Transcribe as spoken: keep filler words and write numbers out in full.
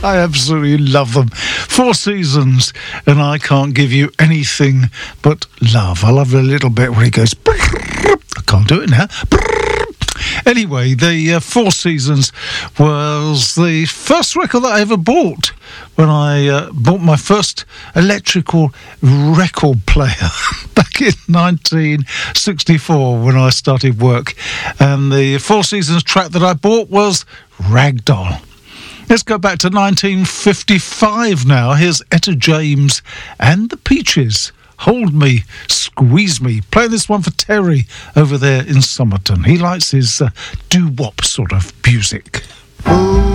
I absolutely love them. Four Seasons, and I can't give you anything but love. I love the little bit where he goes, I can't do it now. Anyway, the uh, Four Seasons was the first record that I ever bought when I uh, bought my first electrical record player back in nineteen sixty-four when I started work. And the Four Seasons track that I bought was Ragdoll. Let's go back to nineteen fifty-five now. Here's Etta James and the Peaches. Hold Me, Squeeze Me. Play this one for Terry over there in Somerton. He likes his uh, doo-wop sort of music.